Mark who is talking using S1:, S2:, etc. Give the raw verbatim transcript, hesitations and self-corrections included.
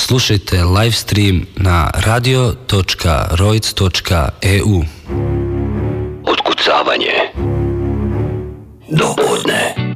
S1: Slušajte live stream na radio točka rojc točka e u.
S2: Otkucavanje do podne.